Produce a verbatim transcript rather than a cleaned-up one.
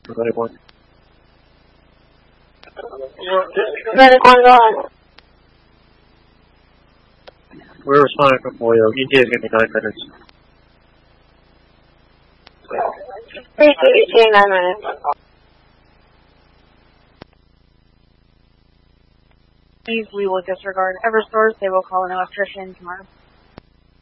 Everyone. Medic one, go on. We're responding from Boyle. E T is going to be nine minutes. Three two E T, nine minutes. Please, we will disregard Eversource. They will call an electrician tomorrow.